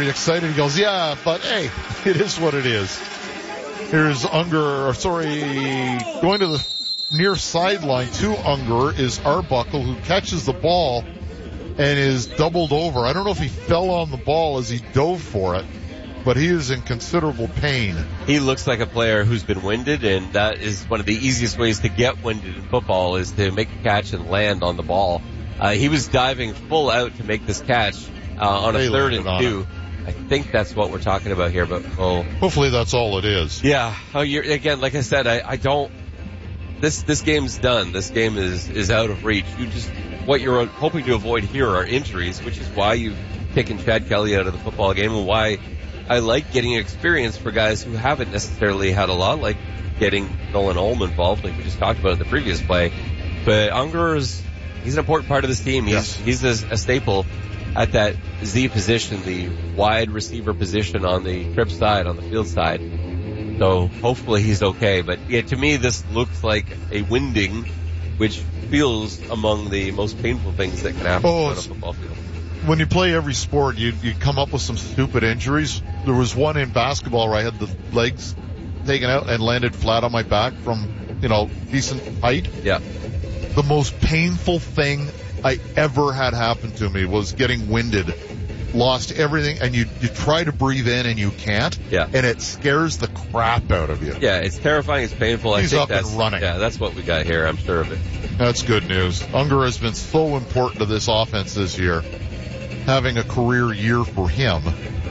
really excited. He goes, yeah, but hey, it is what it is. Here's Unger, going to the near sideline to Unger is Arbuckle, who catches the ball and is doubled over. I don't know if he fell on the ball as he dove for it, but he is in considerable pain. He looks like a player who's been winded, and that is one of the easiest ways to get winded in football is to make a catch and land on the ball. He was diving full out to make this catch on a 3rd and 2. I think that's what we're talking about here, but hopefully that's all it is. Yeah. Again, like I said, I don't. This game's done. This game is out of reach. What you're hoping to avoid here are injuries, which is why you've taken Chad Kelly out of the football game, and why I like getting experience for guys who haven't necessarily had a lot, like getting Nolan Ulm involved, like we just talked about in the previous play. But Unger he's an important part of this team. He's a staple at that Z position, the wide receiver position on the trip side, on the field side. So hopefully he's okay. But yeah, to me this looks like a winding, which feels among the most painful things that can happen on a football field. When you play every sport, you come up with some stupid injuries. There was one in basketball where I had the legs taken out and landed flat on my back from, decent height. Yeah. The most painful thing I ever had happen to me was getting winded. Lost everything, and you try to breathe in and you can't. Yeah. And it scares the crap out of you. Yeah, it's terrifying, it's painful. He's up and running. Yeah, that's what we got here, I'm sure of it. That's good news. Unger has been so important to this offense this year. Having a career year for him.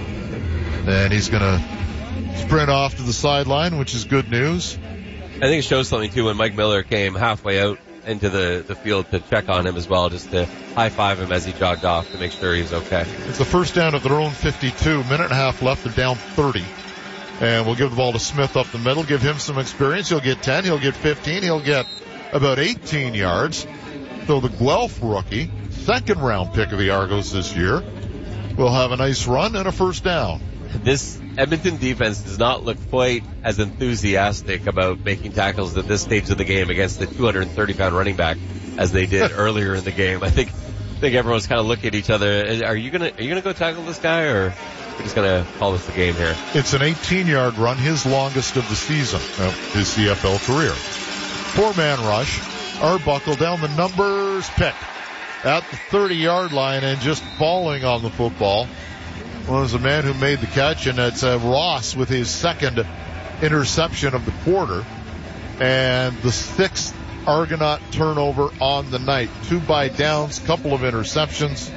And he's going to sprint off to the sideline, which is good news. I think it shows something, too, when Mike Miller came halfway out into the field to check on him as well, just to high-five him as he jogged off to make sure he's okay. It's the first down at their own 52. Minute and a half left. They're down 30. And we'll give the ball to Smith up the middle, give him some experience. He'll get 10. He'll get 15. He'll get about 18 yards. So the Guelph rookie, second-round pick of the Argos this year, will have a nice run and a first down. This Edmonton defense does not look quite as enthusiastic about making tackles at this stage of the game against the 230-pound running back as they did earlier in the game. I think everyone's kind of looking at each other. Are you gonna go tackle this guy, or we're just gonna call this the game here? It's an 18-yard run, his longest of the season, his CFL career. 4-man rush. Arbuckle down the numbers, pick at the 30-yard line and just falling on the football. Well, there's a man who made the catch, and it's Ross with his second interception of the quarter. And the 6th Argonaut turnover on the night. 2 by downs, couple of interceptions,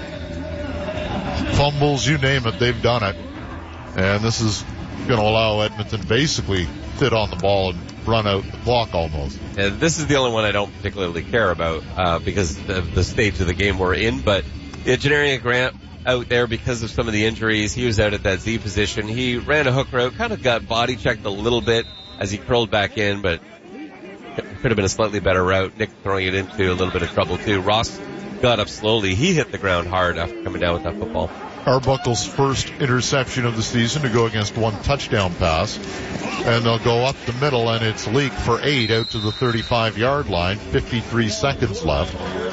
fumbles, you name it, they've done it. And this is going to allow Edmonton basically sit on the ball and run out the clock almost. And this is the only one I don't particularly care about because of the stage of the game we're in. But Janarian Grant out there because of some of the injuries. He was out at that Z position. He ran a hook route, kind of got body checked a little bit as he curled back in, but could have been a slightly better route. Nick throwing it into a little bit of trouble too. Ross got up slowly. He hit the ground hard after coming down with that football. Arbuckle's first interception of the season to go against one touchdown pass. And they'll go up the middle, and it's Leak for 8 out to the 35-yard line. 53 seconds left.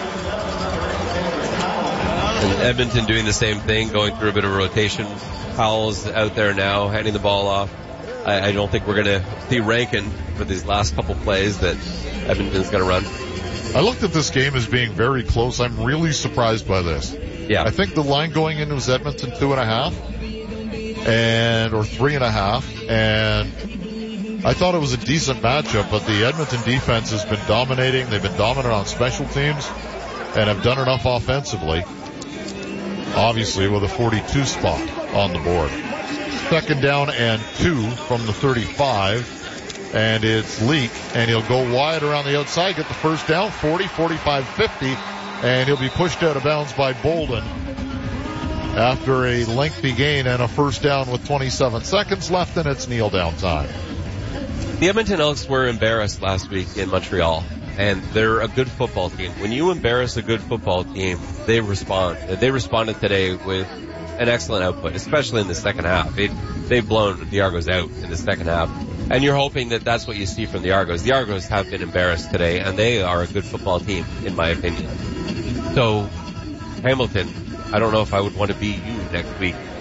And Edmonton doing the same thing, going through a bit of a rotation. Powell's out there now, handing the ball off. I don't think we're going to see Rankin for these last couple plays that Edmonton's going to run. I looked at this game as being very close. I'm really surprised by this. Yeah. I think the line going in was Edmonton 2.5 or 3.5, and I thought it was a decent matchup, but the Edmonton defense has been dominating. They've been dominant on special teams and have done enough offensively, obviously with a 42 spot on the board. 2nd down and 2 from the 35, and it's Leak, and he'll go wide around the outside, get the first down, 40, 45, 50, and he'll be pushed out of bounds by Bolden after a lengthy gain and a first down with 27 seconds left, and it's kneel down time. The Edmonton Elks were embarrassed last week in Montreal, and they're a good football team. When you embarrass a good football team, they respond. They responded today with an excellent output, especially in the second half. They've blown the Argos out in the second half, and you're hoping that that's what you see from the Argos. The Argos have been embarrassed today, and they are a good football team, in my opinion. So, Hamilton, I don't know if I would want to be you next week